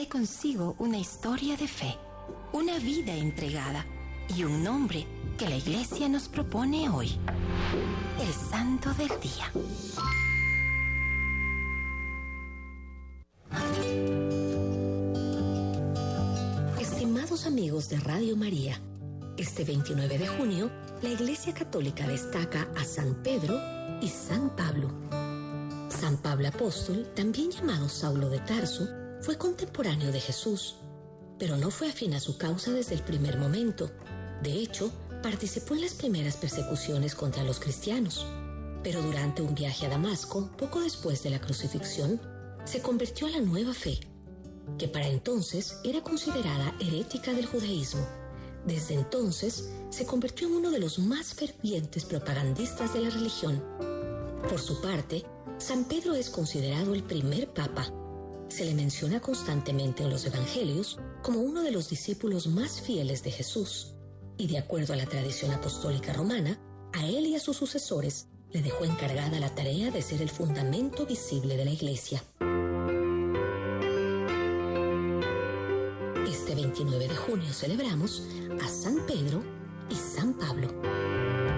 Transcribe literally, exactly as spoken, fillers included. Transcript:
consigo una historia de fe, una vida entregada y un nombre que la Iglesia nos propone hoy: el Santo del Día. Estimados amigos de Radio María, este veintinueve de junio, la Iglesia Católica destaca a San Pedro y San Pablo. San Pablo Apóstol, también llamado Saulo de Tarso, fue contemporáneo de Jesús, pero no fue afín a su causa desde el primer momento. De hecho, participó en las primeras persecuciones contra los cristianos, pero durante un viaje a Damasco, poco después de la crucifixión, se convirtió a la nueva fe, que para entonces era considerada herética del judaísmo. Desde entonces, se convirtió en uno de los más fervientes propagandistas de la religión. Por su parte, San Pedro es considerado el primer papa. Se le menciona constantemente en los evangelios como uno de los discípulos más fieles de Jesús, y de acuerdo a la tradición apostólica romana, a él y a sus sucesores le dejó encargada la tarea de ser el fundamento visible de la Iglesia. Este veintinueve de junio celebramos a San Pedro y San Pablo.